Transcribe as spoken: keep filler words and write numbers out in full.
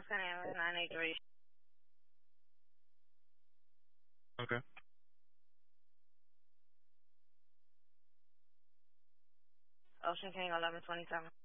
County, nine eight three. Okay. Ocean King, eleven twenty-seven.